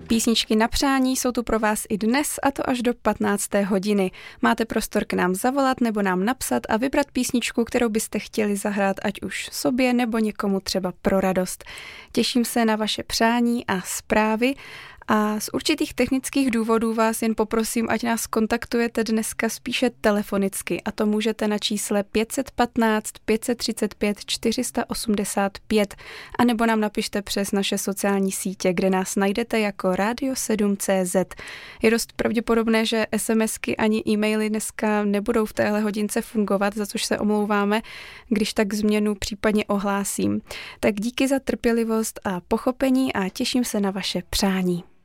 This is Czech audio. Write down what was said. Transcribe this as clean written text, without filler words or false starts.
Písničky na přání jsou tu pro vás i dnes, a to až do 15. hodiny. Máte prostor k nám zavolat nebo nám napsat a vybrat písničku, kterou byste chtěli zahrát ať už sobě nebo někomu třeba pro radost. Těším se na vaše přání a zprávy. A z určitých technických důvodů vás jen poprosím, ať nás kontaktujete dneska spíše telefonicky, a to můžete na čísle 515 535 485, anebo nám napište přes naše sociální sítě, kde nás najdete jako Radio7.cz. Je dost pravděpodobné, že SMSky ani e-maily dneska nebudou v téhle hodince fungovat, za což se omlouváme, když tak změnu případně ohlásím. Tak díky za trpělivost a pochopení a těším se na vaše přání.